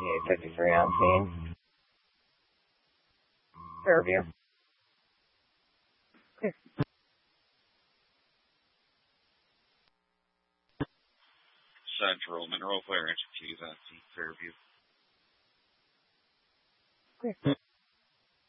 GA53 on scene. Fairview. Clear. Central, Monroe Flare, Entry Keys on scene, Fairview. Clear.